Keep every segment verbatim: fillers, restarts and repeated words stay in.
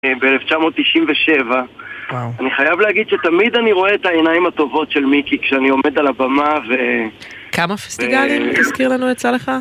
ב-אלף תשע מאות תשעים ושבע. וואו. אני חייב להגיד שתמיד אני רואה את העיניים הטובות של מיקי כשאני עומד על הבמה ו... כמה פסטיגלים ו... תזכיר לנו יצא לך?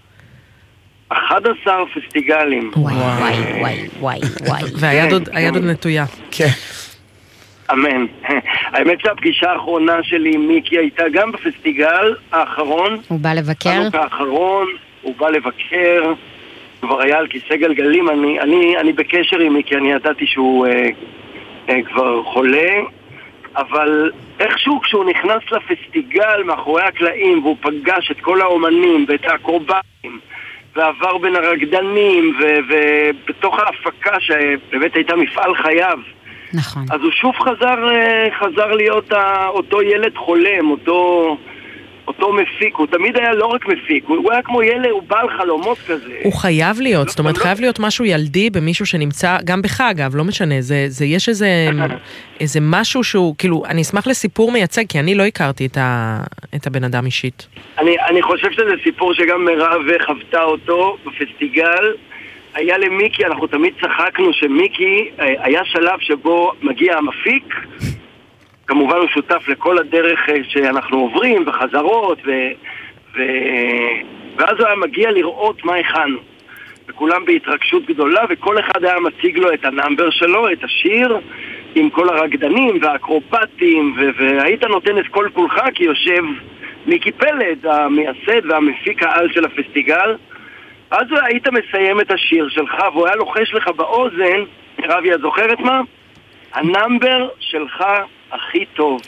אחד עשר פסטיגלים. וואי וואי וואי וואי וואי. והיד עוד נטויה. כן. אמן. האמת שהפגישה האחרונה שלי עם מיקי הייתה גם בפסטיגל האחרון. הוא בא לבקר? החנוכה האחרון, הוא בא לבקר. כבר היה על כיסא גלגלים. אני, אני, אני בקשר עם מיקי, אני ידעתי שהוא אה, אה, כבר חולה, אבל איכשהו כשהוא נכנס לפסטיגל מאחורי הקלעים והוא פגש את כל האומנים ואת האקרובטים ועבר בין הרקדנים ובתוך ההפקה שבאמת הייתה מפעל חייו, נכון. אז הוא שוב חזר, חזר להיות אותו ילד חולם, אותו, אותו מפיק. הוא תמיד היה לא רק מפיק, הוא היה כמו ילד, הוא בעל חלומות כזה. הוא חייב להיות, זאת אומרת, חייב להיות משהו ילדי במישהו שנמצא, גם בך אגב, לא משנה, זה, זה יש איזה, איזה משהו שהוא, כאילו, אני אשמח לסיפור מייצג, כי אני לא הכרתי את, ה, את הבן אדם אישית. אני, אני חושב שזה סיפור שגם מירב חוותה אותו בפסטיגל. היה למיקי, אנחנו תמיד צחקנו שמיקי, היה שלב שבו מגיע המפיק, כמובן הוא שותף לכל הדרך שאנחנו עוברים וחזרות ו... ו... ואז הוא היה מגיע לראות מה הכנו, וכולם בהתרגשות גדולה, וכל אחד היה מציג לו את הנאמבר שלו, את השיר עם כל הרקדנים והאקרובטים, ו... והיית נותן את כל כולך, כי יושב מיקי פלד, המייסד והמפיק העל של הפסטיגל. אז היית מסיים את השיר שלך, והוא היה לוחש לך באוזן, רבי, את זוכרת מה? הנאמבר שלך הכי טוב.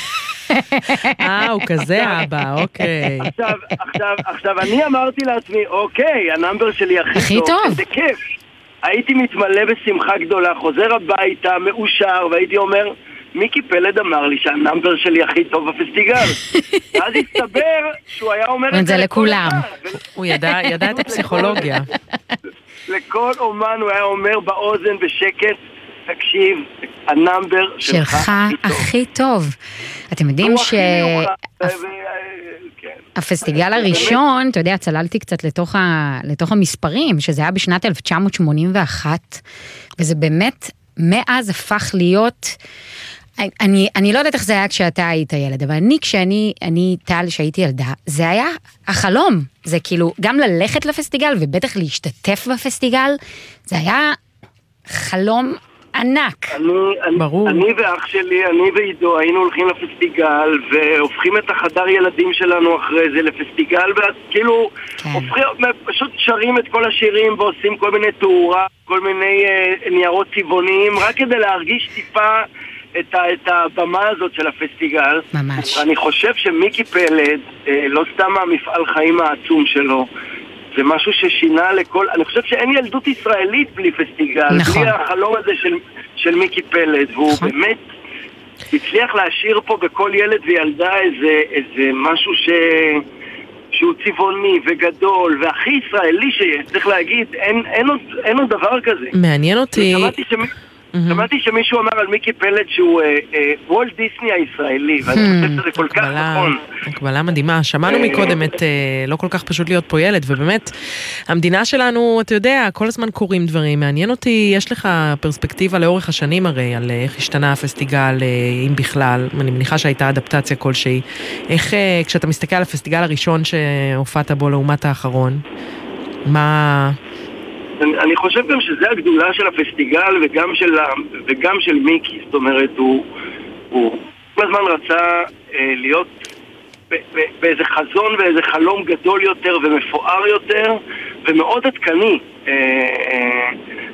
אה, הוא כזה אבא, אוקיי. עכשיו, עכשיו, עכשיו, אני אמרתי לעצמי, אוקיי, הנאמבר שלי הכי, הכי טוב. טוב. זה כיף. הייתי מתמלא בשמחה גדולה, חוזר הביתה, מאושר, והייתי אומר, מיקי פלד אמר לי שהנאמבר שלי הכי טוב בפסטיגל. ואז הסתבר שהוא היה אומר את זה לכולם. הוא ידע, ידע את הפסיכולוגיה. לכל אומן הוא היה אומר באוזן בשקט, תקשיב, הנאמבר שלך הכי טוב. אתם יודעים ש... הפסטיגל הראשון, אתה יודע, צללתי קצת לתוך, ה... לתוך המספרים, שזה היה בשנת אלף תשע מאות שמונים ואחת, וזה באמת, מאז הפך להיות... אני, אני לא יודעת איך זה היה כשאתה היית ילד, אבל אני, כשאני, אני טל, שהייתי ילדה, זה היה החלום. זה כאילו, גם ללכת לפסטיגל, ובטח להשתתף בפסטיגל, זה היה חלום ענק. אני, אני, ברור. אני ואח שלי, אני ועידו, היינו הולכים לפסטיגל, והופכים את החדר ילדים שלנו אחרי זה לפסטיגל, וכאילו, כן. הופכים, פשוט שרים את כל השירים, ועושים כל מיני תאורה, כל מיני אה, ניירות צבעוניים, רק כדי להרגיש טיפה את, ה, את הבמה הזאת של הפסטיגל. ממש. ואני חושב שמיקי פלד, אה, לא סתם המפעל חיים העצום שלו, זה משהו ששינה לכל... אני חושב שאין ילדות ישראלית בלי פסטיגל, נכון. בלי החלום הזה של, של מיקי פלד, והוא נכון. באמת הצליח להשאיר פה בכל ילד וילדה איזה, איזה משהו ש... שהוא צבעוני וגדול והכי ישראלי שיש, צריך להגיד, אין, אין, עוד, אין עוד דבר כזה. מעניין אותי... שמעתי שמ... שמעתי שמישהו אמר על מיקי פלד שהוא וולט דיסני הישראלי, ואני חושב שזה כל כך נכון. הקבלה מדהימה. שמענו מקודם את לא כל כך פשוט להיות פה ילד, ובאמת המדינה שלנו, אתה יודע, כל הזמן קורים דברים. מעניין אותי, יש לך פרספקטיבה לאורך השנים הרי, על איך השתנה הפסטיגל, אם בכלל, אני מניחה שהייתה אדפטציה כלשהי. איך, כשאתה מסתכל על הפסטיגל הראשון שהופעת בו לעומת האחרון, מה... אני חושב גם שזה הגדולה של הפסטיגל וגם של, וגם של מיקי. זאת אומרת, הוא, הוא כל הזמן רצה אה, להיות ב, ב, באיזה חזון ואיזה חלום גדול יותר ומפואר יותר ומאוד עדכני. אה, אה,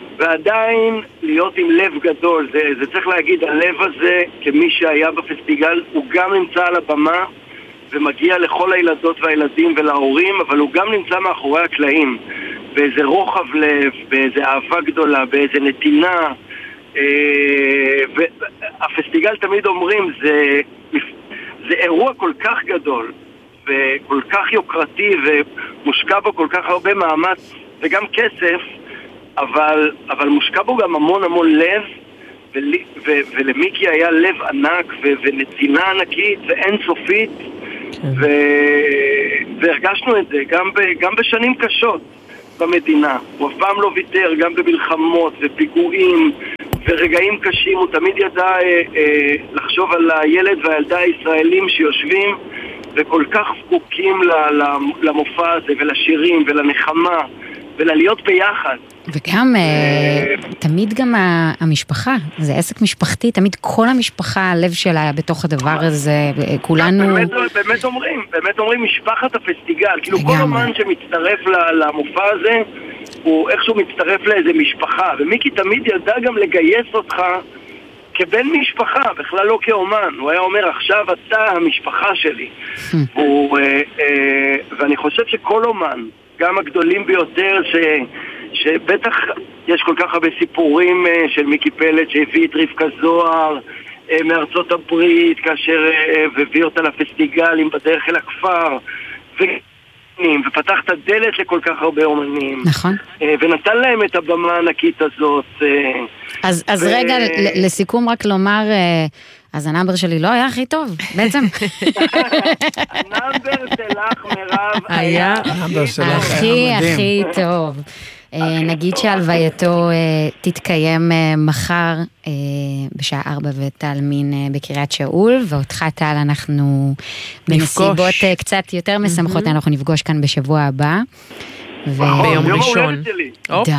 ועדיין להיות עם לב גדול. זה, זה צריך להגיד, הלב הזה, כמי שהיה בפסטיגל, הוא גם נמצא על הבמה ומגיע לכל הילדות והילדים ולהורים, אבל הוא גם נמצא מאחורי הקלעים. באיזה רוחב לב, באיזה אהבה גדולה, באיזה נתינה. והפסטיגל תמיד אומרים, זה, זה אירוע כל כך גדול, וכל כך יוקרתי, ומושקע בו כל כך הרבה מאמץ, וגם כסף, אבל, אבל מושקע בו גם המון המון לב, ול, ו, ולמיקי היה לב ענק, ו, ונתינה ענקית, ואינסופית, ו, והרגשנו את זה, גם, ב, גם בשנים קשות. במדינה. הוא אף פעם לא ויתר, גם במלחמות ופיגועים ורגעים קשים. הוא תמיד ידע אה, אה, לחשוב על הילד והילדה הישראלים שיושבים וכל כך זקוקים למופע הזה ולשירים ולנחמה וללהיות ביחד. וגם, תמיד גם המשפחה, זה עסק משפחתי, תמיד כל המשפחה, הלב שלה היה בתוך הדבר הזה, כולנו... באמת אומרים, באמת אומרים משפחת הפסטיגל, כאילו כל אומן שמצטרף למופע הזה, הוא איכשהו מצטרף לאיזה משפחה, ומיקי תמיד ידע גם לגייס אותך כבן משפחה, בכלל לא כאומן. הוא היה אומר, עכשיו אתה המשפחה שלי. ואני חושב שכל אומן, גם הגדולים ביותר, ש... שבטח יש כל כך הרבה סיפורים של מיקי פלד שהביא את רבקה זוהר מארצות הברית כאשר הביא אותה לפסטיגלים בדרך אל הכפר ופתח את הדלת לכל כך הרבה אומנים. נכון. ונתן להם את הבמה הענקית הזאת. אז, אז ו... רגע לסיכום רק לומר, אז הנאמבר שלי לא היה הכי טוב, בעצם. הנאמבר שלך, מירב, היה הכי הכי טוב. נגיד שהלווייתו תתקיים מחר בשעה ארבע בבית העלמין בקריית שאול, ואותך טל אנחנו בנסיבות קצת יותר משמחות, אנחנו נפגוש כאן בשבוע הבא. ביום ראשון. הופה,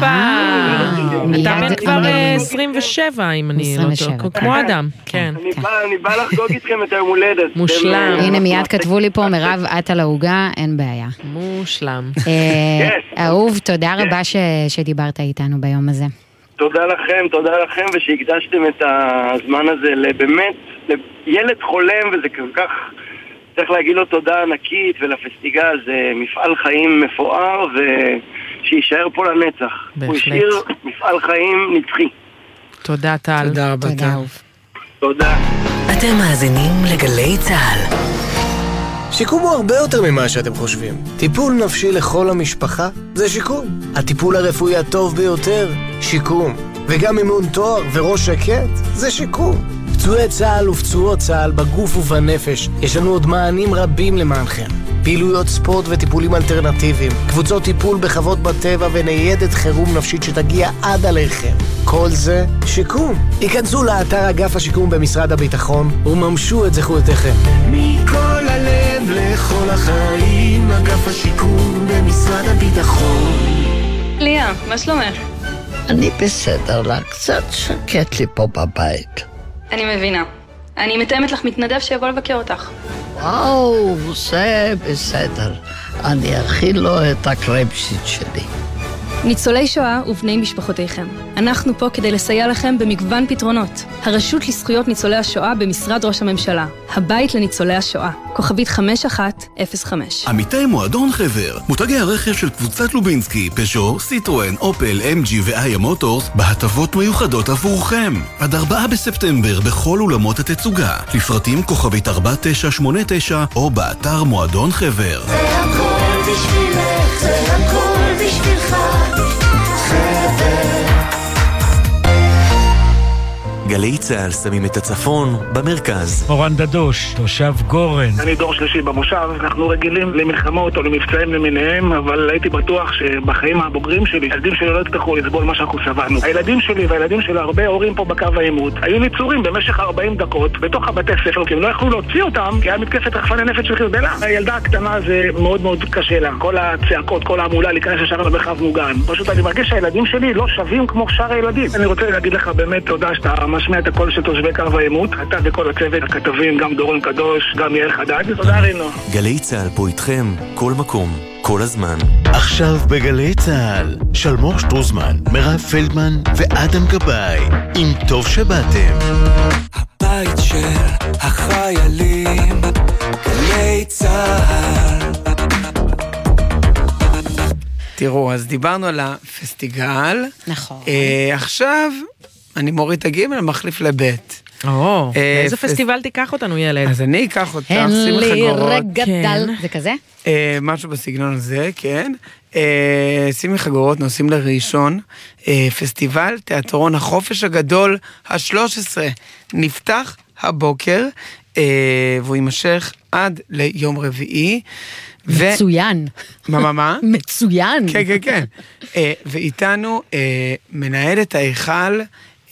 אתה בן כבר עשרים ושבע אם אני לא טועה, כמו אדם, כן. אני בא לחגוג איתכם את היום הולדת. מושלם. הנה מיד כתבו לי פה, מירב את על ההוגה, אין בעיה. מושלם. אהוב, תודה רבה שדיברת איתנו ביום הזה. תודה לכם, תודה לכם, ושהקדשתם את הזמן הזה לבאמת, לילד חולם, וזה כל כך... צריך להגיד לו תודה ענקית, ולפסטיגל זה מפעל חיים מפואר, ושישאר פה לנצח. בהחלט. הוא השאיר מפעל חיים נצחי. תודה טל. תודה רבה. תודה. תודה. אתם מאזינים לגלי צהל. שיקום הוא הרבה יותר ממה שאתם חושבים. טיפול נפשי לכל המשפחה זה שיקום. הטיפול הרפואי הטוב ביותר, שיקום. וגם אימון תואר וראש שקט זה שיקום. פצועי צהל ופצועות צהל בגוף ובנפש, יש לנו עוד מענים רבים למענכם. פעילויות ספורט וטיפולים אלטרנטיביים, קבוצות טיפול בחוות בטבע וניידת חירום נפשית שתגיע עד עליכם. כל זה שיקום. היכנסו לאתר אגף השיקום במשרד הביטחון וממשו את זכויותיכם. מכל הלב לכל החיים, אגף השיקום במשרד הביטחון. ליה, מה שלומך? אני בסדר לה, קצת שקט לי פה בבית. אני מבינה. אני מתאמת לך מתנדב שיבוא לבקר אותך. וואו, זה בסדר. אני אכין לו את הקרמפסית שלי. ניצולי שואה ובני משפחותיכם. אנחנו פה כדי לסייע לכם במגוון פתרונות. הרשות לזכויות ניצולי השואה במשרד ראש הממשלה. הבית לניצולי השואה. כוכבית חמש אחת אפס חמש. עמיתי מועדון חבר. מותגי הרכב של קבוצת לובינסקי, פז'ו, סיטרואן, אופל, אם ג'י ואיה מוטורס בהטבות מיוחדות עבורכם. עד ארבעה בספטמבר בכל אולמות התצוגה. לפרטים כוכבית ארבע תשע שמונה תשע או באתר מועדון חבר. זה הכל בשבילך, זה הכל בשבילך. גלי צהל שמים את הצפון במרכז. אורן דדוש, תושב גורן. אני דור שלישי במושב, אנחנו רגילים למלחמות או למבצעים למיניהם, אבל הייתי בטוח שבחיים הבוגרים שלי, הילדים שלי לא יצטרכו לסבול מה שאנחנו סבלנו. הילדים שלי והילדים של הרבה הורים פה בקו העימות היו ניצורים במשך ארבעים דקות בתוך הבתי ספר, כי הם לא יכלו להוציא אותם, כי היה מתקפת רחפני נפץ של חיזבאללה. הילדה הקטנה זה מאוד מאוד קשה לה, כל הצעקות, כל העמולה להיכנס ישר למרחב מוגן. פשוט אני מרגיש שהילדים שלי לא שווים כמו שאר הילדים. אני רוצה להגיד לך באמת תודה שאתה משמיע את הקול של תושבי קו העימות, אתה וכל הצוות, הכתבים, גם דורון קדוש, גם יעל חדד. תודה רינו. גלי צהל פה איתכם, כל מקום, כל הזמן. עכשיו בגלי צהל, שלמור שטרוזמן, מירב פלדמן ואדם גבאי, עם טוב שבאתם. הבית של החיילים, גלי צהל. תראו, אז דיברנו על הפסטיגל. נכון. אה, עכשיו... אני מוריד את הגימל, מחליף לבית. או, איזה פסטיבל תיקח אותנו ילד? אז אני אקח אותך, אין לי חגורות. רגע דל. זה כזה? משהו בסגנון הזה, כן. שימי חגורות, נוסעים לראשון. פסטיבל תיאטרון החופש הגדול ה-שלוש עשרה נפתח הבוקר, והוא יימשך עד ליום רביעי. מצוין. מה, מה, מה? מצוין. כן, כן, כן. ואיתנו מנהלת ההיכל,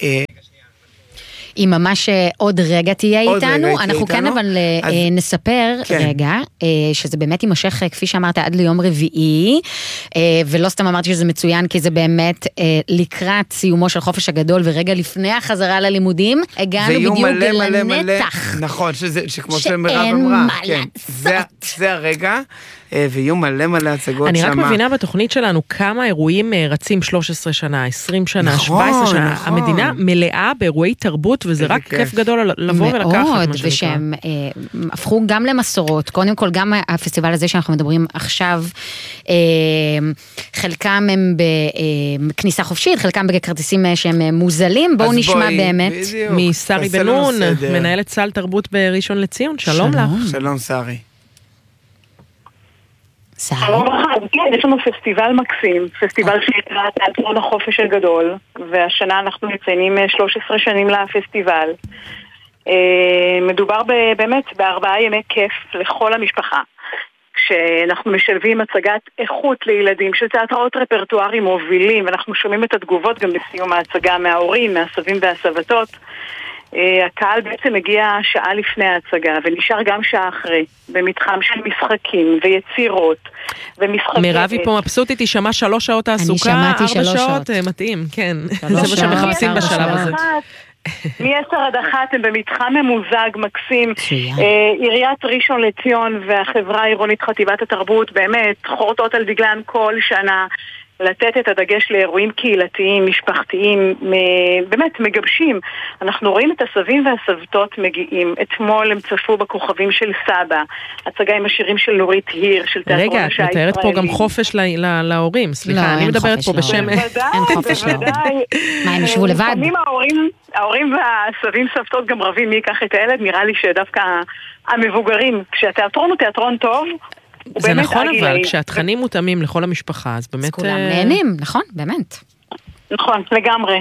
היא ממש עוד רגע תהיה עוד איתנו, רגע אנחנו איתנו. כן אבל אז... נספר כן. רגע, שזה באמת יימשך, כפי שאמרת, עד ליום רביעי, ולא סתם אמרתי שזה מצוין, כי זה באמת לקראת סיומו של חופש הגדול, ורגע לפני החזרה ללימודים, הגענו בדיוק מלא, מלא, לנתח. מלא, נכון, שזה, שכמו שמרב אמרה, כן, זה, זה הרגע, ויהיו מלא מלא הצגות אני שמה. רק מבינה בתוכנית שלנו כמה אירועים רצים שלוש עשרה שנה, עשרים שנה, נכון, שבע עשרה שנה. נכון. המדינה מלאה באירועי תרבות, וזה רק כיף, כיף גדול לבוא ולקחת, מאוד, ושהם אה, הפכו גם למסורות. קודם כל, גם הפסטיבל הזה שאנחנו מדברים עכשיו, אה, חלקם הם בכניסה חופשית, חלקם בכרטיסים שהם מוזלים. בואו נשמע בואי, באמת. משרי בן נון, מנהלת סל תרבות בראשון לציון. שלום לך. שלום שרי. שלום לך, כן, יש לנו פסטיבל מקסים, פסטיבל שנקרא תיאטרון החופש הגדול, והשנה אנחנו מציינים שלוש עשרה שנים לפסטיבל. מדובר באמת בארבעה ימי כיף לכל המשפחה, כשאנחנו משלבים הצגת איכות לילדים של תיאטראות רפרטואריים מובילים, ואנחנו שומעים את התגובות גם בסיום ההצגה מההורים, מהסבים והסבתות. הקהל בעצם מגיע שעה לפני ההצגה ונשאר גם שעה אחרי במתחם של משחקים ויצירות ומשחקים. מירב היא פה מבסוטית, היא שמעה שלוש שעות תעסוקה, ארבע שעות מתאים, כן, זה מה שמחפשים בשלב הזה. מ-עשר עד אחת הם במתחם ממוזג מקסים. עיריית ראשון לציון והחברה העירונית חטיבת התרבות באמת חורטות על דגלן כל שנה לתת את הדגש לאירועים קהילתיים, משפחתיים, באמת מגבשים. אנחנו רואים את הסבים והסבתות מגיעים. אתמול הם צפו בכוכבים של סבא, הצגה עם השירים של נורית היר, של תיאטרון השעה הישראלי. רגע, את מתארת פה גם חופש להורים, סליחה, אני מדברת פה בשם... אין חופש להורים. מה, הם ישבו לבד? לפעמים ההורים והסבים סבתות גם רבים מי ייקח את הילד, נראה לי שדווקא המבוגרים, כשהתיאטרון הוא תיאטרון טוב, זה נכון, אבל כשהתכנים מותאמים לכל המשפחה, אז באמת... כולם נהנים, נכון, באמת. נכון, לגמרי.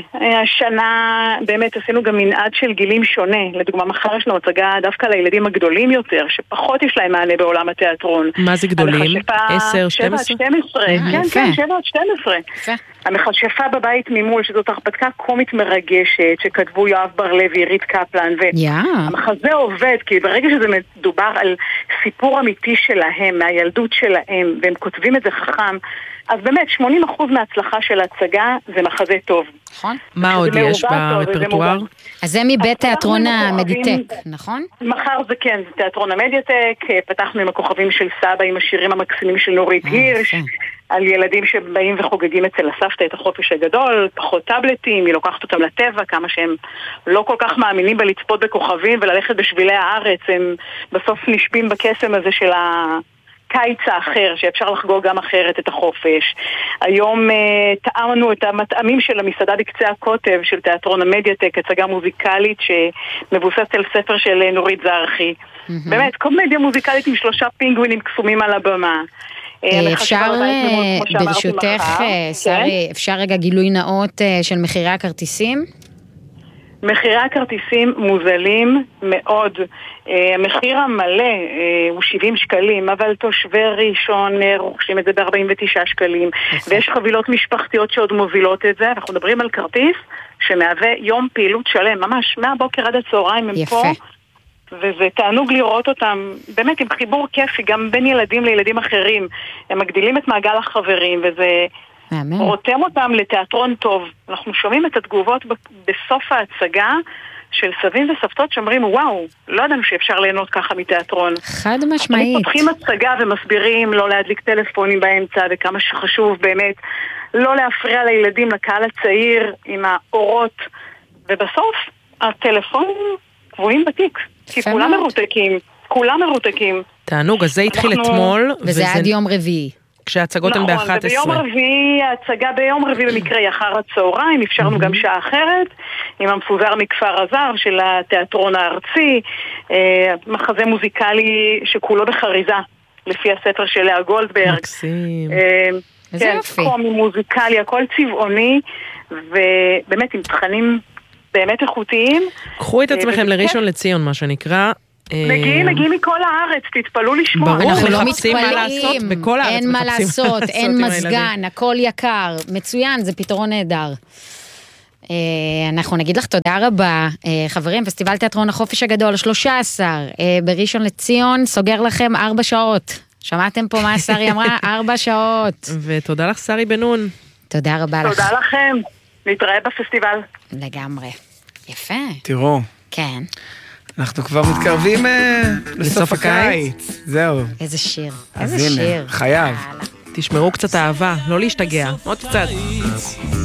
השנה באמת עשינו גם מנעד של גילים שונה. לדוגמה, מחר ישנו הצגה דווקא לילדים הגדולים יותר, שפחות יש להם מענה בעולם התיאטרון. מה זה גדולים? עשר, שתים עשרה? שבע עד שתים עשרה, כן, כן, שבע עד שתים עשרה. המכשפה בבית ממול, שזאת הרפתקה קומית מרגשת, שכתבו יואב בר-לב ועירית קפלן, והמחזה עובד, כי ברגע שזה מדובר על סיפור אמיתי שלהם, מהילדות שלהם, והם כותבים את זה חכם, אז באמת, שמונים אחוז מההצלחה של ההצגה זה מחזה טוב. נכון. מה עוד יש ברפרטואר? אז זה מבית תיאטרון המדיטק, נכון? מחר זה כן, זה תיאטרון המדיטק, פתחנו עם הכוכבים של סבא, עם השירים המקסימים של נורית הירש, על ילדים שבאים וחוגגים אצל הסבתא את החופש הגדול, פחות טאבלטים, היא לוקחת אותם לטבע, כמה שהם לא כל כך מאמינים בלצפות בכוכבים וללכת בשבילי הארץ, הם בסוף נשבים בקסם הזה של ה... קיץ האחר, שאפשר לחגוג גם אחרת את החופש. היום uh, טעמנו את המטעמים של המסעדה בקצה הקוטב של תיאטרון המדיטק, הצגה מוזיקלית שמבוססת על ספר של נורית זרחי. Mm-hmm. באמת, קומדיה מוזיקלית עם שלושה פינגווינים קסומים על הבמה. אפשר, ברשותך, שרי, אפשר רגע גילוי נאות של מחירי הכרטיסים? מחירי הכרטיסים מוזלים מאוד. המחיר המלא הוא שבעים שקלים, אבל תושבי ראשון רוכשים את זה ב-ארבעים ותשעה שקלים, ויש חבילות משפחתיות שעוד מובילות את זה. אנחנו מדברים על כרטיס שמהווה יום פעילות שלם, ממש מהבוקר עד הצהריים הם פה, וזה תענוג לראות אותם באמת עם חיבור כיפי גם בין ילדים לילדים אחרים. הם מגדילים את מעגל החברים, וזה רותם אותם לתיאטרון טוב. אנחנו שומעים את התגובות בסוף ההצגה של סבים וסבתות שאומרים, וואו, לא ידענו שאפשר ליהנות ככה מתיאטרון. חד משמעית. פותחים הצגה ומסבירים לא להדליק טלפונים באמצע, וכמה שחשוב באמת לא להפריע לילדים, לקהל הצעיר עם האורות, ובסוף הטלפונים קבועים בתיק, כי כולם מרותקים, כולם מרותקים. תענוג, אז זה התחיל אתמול. וזה עד יום רביעי. כשהצגות הן ב-אחת עשרה. נכון, וביום רביעי, ההצגה ביום רביעי במקרה היא אחר הצהריים, אפשרנו גם שעה אחרת, עם המפוזר מכפר עזר של התיאטרון הארצי, מחזה מוזיקלי שכולו בחריזה, לפי הספר של לאה גולדברג. מקסים. איזה יופי. קומי, מוזיקלי, הכל צבעוני, ובאמת עם תכנים באמת איכותיים. קחו את עצמכם לראשון לציון, מה שנקרא. מגיעים, מגיעים מכל הארץ, תתפלאו לשמוע. ברור, אנחנו לא מחפשים מה לעשות בכל הארץ. אין מה לעשות, אין מזגן, הכל יקר. מצוין, זה פתרון נהדר. אנחנו נגיד לך תודה רבה, חברים, פסטיבל תיאטרון החופש הגדול, שלושה עשר, בראשון לציון, סוגר לכם ארבע שעות. שמעתם פה מה שרי אמרה? ארבע שעות. ותודה לך שרי בן נון. תודה רבה לך. תודה לכם, נתראה בפסטיבל. לגמרי. יפה. תראו. כן. אנחנו כבר מתקרבים לסוף הקיץ. זהו. איזה שיר. איזה שיר. חייב. תשמרו קצת אהבה, לא להשתגע. עוד קצת.